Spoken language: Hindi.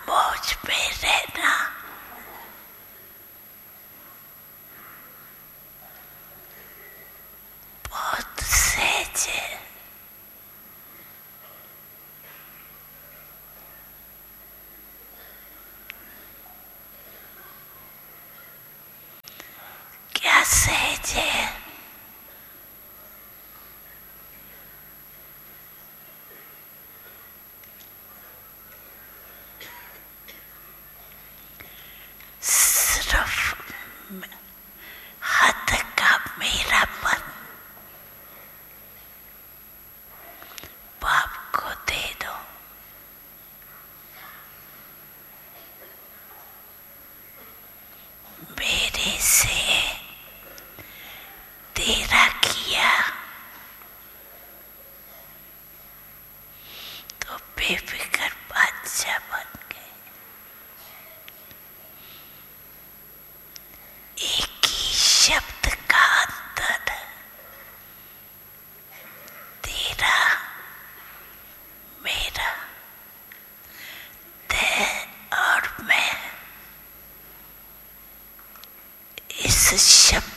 मौज में रहना, बहुत सहज है। क्या सहज है? सिर्फ हद का मेरा मन बाप को दे दो। मेरे से तेरा किया तो बेफिक्र बादशाह बन गए। एक ही शब्द का अंतर, तेरा मेरा, ते और मैं। इस शब्द